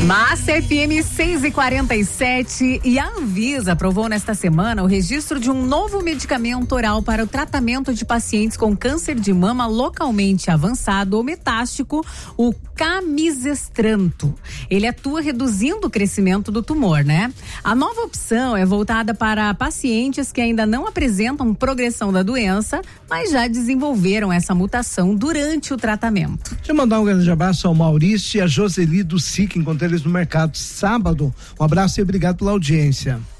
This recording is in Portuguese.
Massa FM 6h47 e a Anvisa aprovou nesta semana o registro de um novo medicamento oral para o tratamento de pacientes com câncer de mama localmente avançado ou metástico, o camizestrant. Ele atua reduzindo o crescimento do tumor, né? A nova opção é voltada para pacientes que ainda não apresentam progressão da doença, mas já desenvolveram essa mutação durante o tratamento. Deixa eu mandar um grande abraço ao Maurício e a Joseli do SIC, encontrei eles no mercado sábado. Um abraço e obrigado pela audiência.